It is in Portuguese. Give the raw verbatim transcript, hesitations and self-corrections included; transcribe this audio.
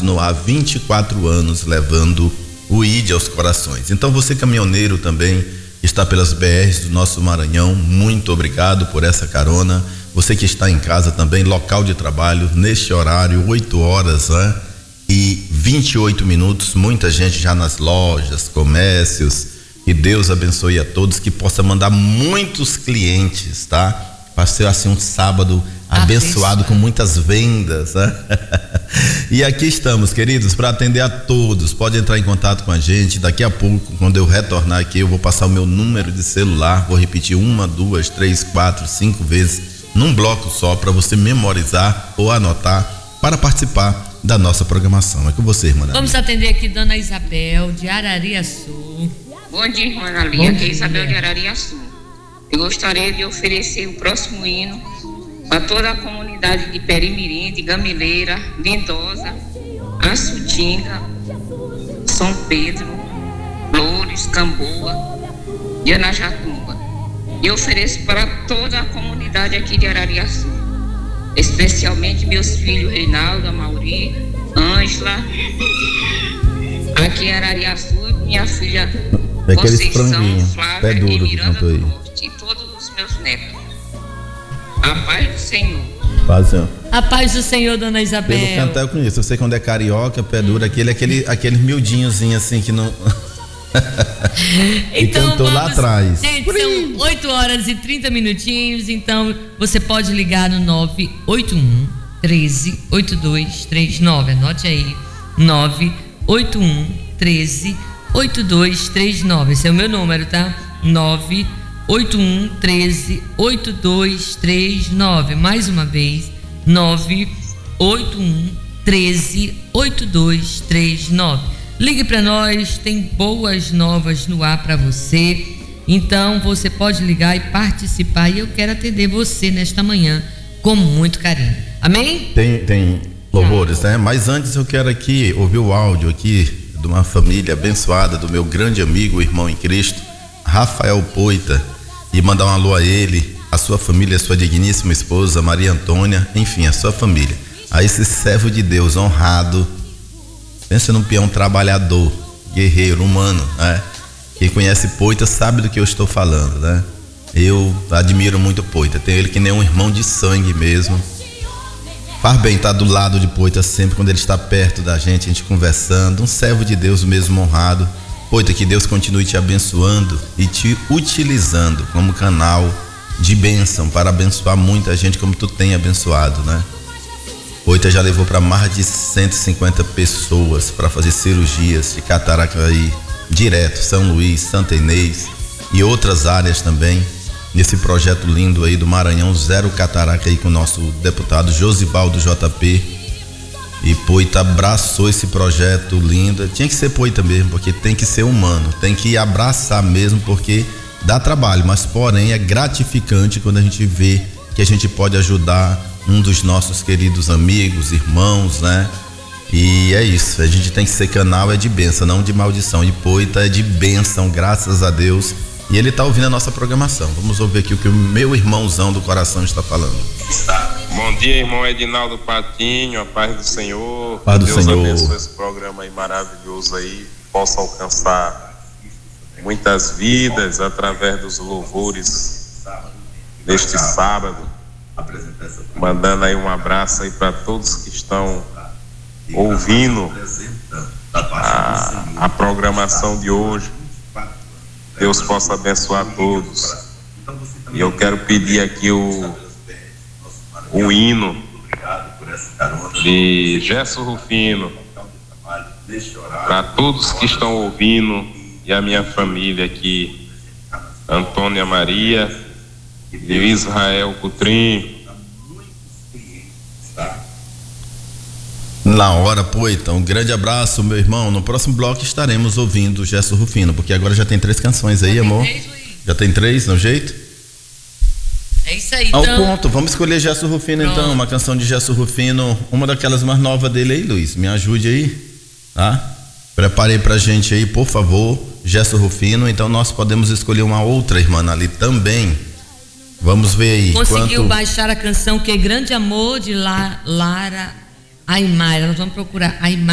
no ar vinte e quatro anos, levando o I D aos corações. Então você, caminhoneiro, também está pelas B Rs do nosso Maranhão, muito obrigado por essa carona. Você que está em casa também, local de trabalho, neste horário, oito horas, né? E vinte e oito minutos, muita gente já nas lojas, comércios. Que Deus abençoe a todos, que possa mandar muitos clientes, tá? Para ser assim um sábado abençoado, abençoado com muitas vendas, né? E aqui estamos, queridos, para atender a todos. Pode entrar em contato com a gente. Daqui a pouco, quando eu retornar aqui, eu vou passar o meu número de celular. Vou repetir uma, duas, três, quatro, cinco vezes num bloco só, para você memorizar ou anotar para participar da nossa programação. É com você, irmã. Vamos atender aqui Dona Isabel de Arariaçu. Bom dia, irmã Analia. Aqui é Isabel de Arariaçu. Eu gostaria de oferecer o próximo hino para toda a comunidade de Perimirim, de Gamileira, Lindosa, Açutinga, São Pedro, Loures, Camboa e Anajatumba. E ofereço para toda a comunidade aqui de Arariaçu, especialmente meus filhos Reinaldo, Amauri, Ângela, aqui em Arariaçu, e minha filha Conceição, Flávia e Miranda do Norte, e todos os meus netos. A paz do Senhor. Paz, a paz do Senhor, Dona Isabel. Pelo cantar eu conheço. Eu sei quando é carioca, pé duro, aquele, aquele, aquele miudinhozinho assim que não. Então, e cantou vamos, lá atrás. Gente, são oito horas e trinta minutinhos. Então você pode ligar no nove oito um, treze, oito dois três nove. Anote aí: nove oito um, treze, oito dois três nove. Esse é o meu número, tá? nove oito um, treze, oito dois três nove. Mais uma vez: nove oito um, treze, oito dois três nove. Ligue para nós, tem boas novas no ar para você. Então você pode ligar e participar, e eu quero atender você nesta manhã com muito carinho. Amém? Tem, tem louvores, né? Mas antes eu quero aqui ouvir o áudio aqui de uma família abençoada, do meu grande amigo, irmão em Cristo, Rafael Poita, e mandar um alô a ele, a sua família, a sua digníssima esposa Maria Antônia, enfim, a sua família, a esse servo de Deus honrado. Pensa num peão trabalhador, guerreiro, humano, né? Quem conhece Poita sabe do que eu estou falando, né? Eu admiro muito Poita, tenho ele que nem um irmão de sangue mesmo. Faz bem estar do lado de Poita sempre, quando ele está perto da gente, a gente conversando. Um servo de Deus mesmo, honrado. Poita, que Deus continue te abençoando e te utilizando como canal de bênção para abençoar muita gente como tu tem abençoado, né? Poita já levou para mais de cento e cinquenta pessoas para fazer cirurgias de catarata aí, direto, São Luís, Santa Inês e outras áreas também, nesse projeto lindo aí do Maranhão, Zero Catarata aí com o nosso deputado Josivaldo J P. E Poita abraçou esse projeto lindo. Tinha que ser Poita mesmo, porque tem que ser humano, tem que abraçar mesmo, porque dá trabalho, mas porém é gratificante quando a gente vê que a gente pode ajudar um dos nossos queridos amigos, irmãos, né? E é isso, a gente tem que ser canal é de bênção, não de maldição. E Poita é de bênção, graças a Deus. E ele está ouvindo a nossa programação. Vamos ouvir aqui o que o meu irmãozão do coração está falando. Bom dia, irmão Edinaldo Patinho, a paz do Senhor. Paz do Deus Senhor. abençoe esse programa aí maravilhoso aí, possa alcançar muitas vidas através dos louvores deste sábado. Mandando aí um abraço aí para todos que estão ouvindo a, a programação de hoje. Deus possa abençoar todos. E eu quero pedir aqui o, o hino de Gerson Rufino para todos que estão ouvindo, e a minha família aqui, Antônia Maria de Israel Cutrim. Na hora, Poita, um grande abraço, meu irmão. No próximo bloco estaremos ouvindo o Gerson Rufino, porque agora já tem três canções aí, já amor. Três, já tem três, no jeito? É isso aí, Ao então. ponto, vamos escolher Gerson Rufino. Pronto. Então, uma canção de Gerson Rufino, uma daquelas mais novas dele aí, Luiz. Me ajude aí, tá? Preparei pra gente aí, por favor, Gerson Rufino. Então nós podemos escolher uma outra irmã ali também. Vamos ver aí. Conseguiu quanto... baixar a canção Que Grande Amor de La, Lara Aymara. Nós vamos procurar Aymara.